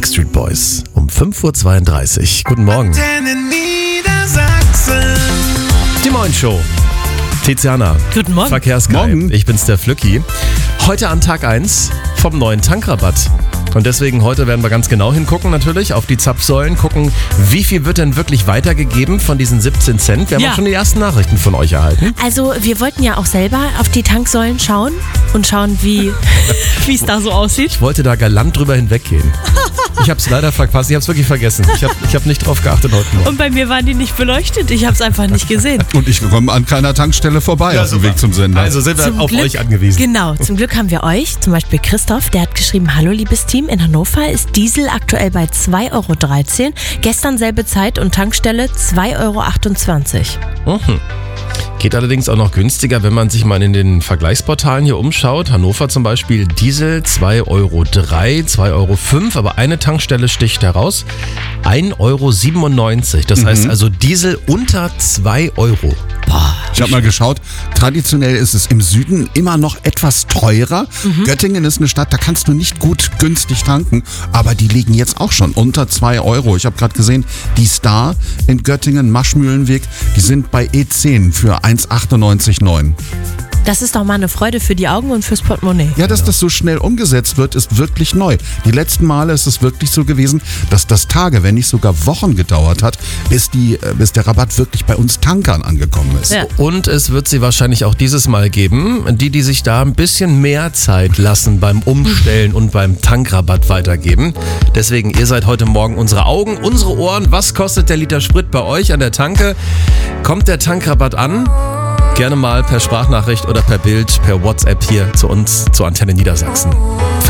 Backstreet Boys um 5.32 Uhr. Guten Morgen. Die Moin Show. Tiziana. Guten Morgen. Verkehrsguy. Morgen. Ich bin's, der Flücki. Heute an Tag 1 vom neuen Tankrabatt. Und deswegen heute werden wir ganz genau hingucken natürlich auf die Zapfsäulen, gucken, wie viel wird denn wirklich weitergegeben von diesen 17 Cent. Wir haben auch schon die ersten Nachrichten von euch erhalten. Also wir wollten ja auch selber auf die Tanksäulen schauen und schauen, wie es da so aussieht. Ich wollte da galant drüber hinweggehen. Ich habe es leider verpasst, ich habe es wirklich vergessen. Ich hab nicht drauf geachtet heute Morgen. Und bei mir waren die nicht beleuchtet, ich habe es einfach nicht gesehen. Und ich komme an keiner Tankstelle vorbei auf dem Weg zum Sender. Also sind wir Zum auf Glück- euch angewiesen. Genau, zum Glück haben wir euch, zum Beispiel Christoph, der hat geschrieben, hallo liebes Team, in Hannover ist Diesel aktuell bei 2,13 Euro, gestern selbe Zeit und Tankstelle 2,28 Euro. Geht allerdings auch noch günstiger, wenn man sich mal in den Vergleichsportalen hier umschaut. Hannover zum Beispiel, Diesel 2,03 Euro, 2,05 Euro, aber eine Tankstelle sticht heraus, 1,97 Euro. Das heißt also Diesel unter 2 Euro. Ich habe mal geschaut, traditionell ist es im Süden immer noch etwas teurer. Göttingen ist eine Stadt, da kannst du nicht gut günstig tanken, aber die liegen jetzt auch schon unter 2 Euro. Ich habe gerade gesehen, die Star in Göttingen, Maschmühlenweg, die sind bei E10 für 1,98,9. Das ist doch mal eine Freude für die Augen und fürs Portemonnaie. Ja, dass das so schnell umgesetzt wird, ist wirklich neu. Die letzten Male ist es wirklich so gewesen, dass das Tage, wenn nicht sogar Wochen gedauert hat, bis der Rabatt wirklich bei uns Tankern angekommen ist. Ja. Und es wird sie wahrscheinlich auch dieses Mal geben, die sich da ein bisschen mehr Zeit lassen beim Umstellen und beim Tankrabatt weitergeben. Deswegen, ihr seid heute Morgen unsere Augen, unsere Ohren. Was kostet der Liter Sprit bei euch an der Tanke? Kommt der Tankrabatt an? Gerne mal per Sprachnachricht oder per Bild, per WhatsApp hier zu uns, zur Antenne Niedersachsen.